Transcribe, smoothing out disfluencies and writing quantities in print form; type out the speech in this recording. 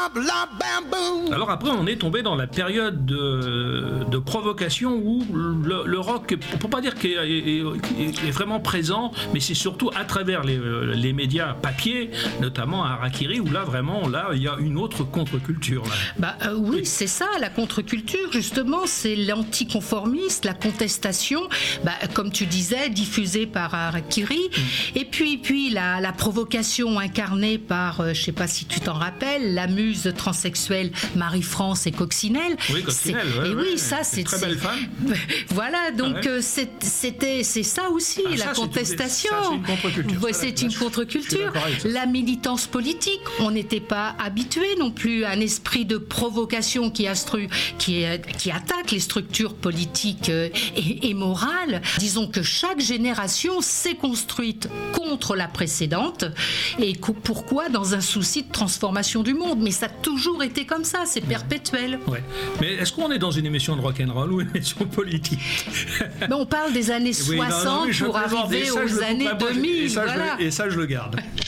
Alors après, on est tombé dans la période de provocation où le rock, pour pas dire qu'il est vraiment présent, mais c'est surtout à travers les médias papier, notamment à Harakiri, où là vraiment, là il y a une autre contre-culture. Oui, c'est ça, la contre-culture justement, c'est l'anticonformiste, la contestation, comme tu disais, diffusée par Harakiri, et puis la provocation incarnée par, je sais pas si tu t'en rappelles, la muse transsexuelle Marie-France et Coccinelle. Oui, Coccinelle, ça c'est une très belle femme. Voilà, donc c'est ça aussi, la contestation. C'est une contre-culture. C'est une contre-culture. La militance politique, on n'était pas habitué non plus à un esprit de provocation qui attaque les structures politiques et morales. Disons que chaque génération s'est construite contre la précédente, et pourquoi dans un souci de transformation du monde. Mais ça a toujours été comme ça, c'est perpétuel. Ouais. Mais est-ce qu'on est dans une émission de rock'n'roll ou une émission politique? On parle des années 60 pour arriver aux années 2000. Et ça, je le garde.